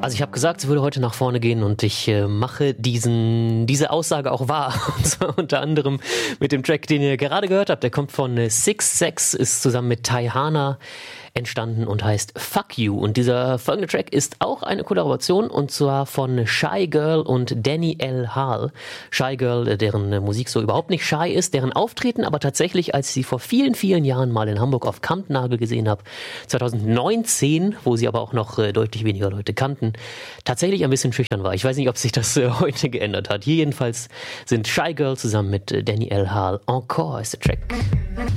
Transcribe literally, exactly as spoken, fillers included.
Also ich habe gesagt, sie würde heute nach vorne gehen und ich äh, mache diesen, diese Aussage auch wahr. Und zwar unter anderem mit dem Track, den ihr gerade gehört habt. Der kommt von äh, Six Sex, ist zusammen mit Tayhana entstanden und heißt Fuck You. Und dieser folgende Track ist auch eine Kollaboration und zwar von Shy Girl und Danny L. Hall. Shy Girl, deren Musik so überhaupt nicht shy ist, deren Auftreten aber tatsächlich, als ich sie vor vielen, vielen Jahren mal in Hamburg auf Kampnagel gesehen habe, zwanzig neunzehn, wo sie aber auch noch äh, deutlich weniger Leute kannten, tatsächlich ein bisschen schüchtern war. Ich weiß nicht, ob sich das äh, heute geändert hat. Hier jedenfalls sind Shy Girl zusammen mit äh, Danny L. Hall. Encore ist der Track.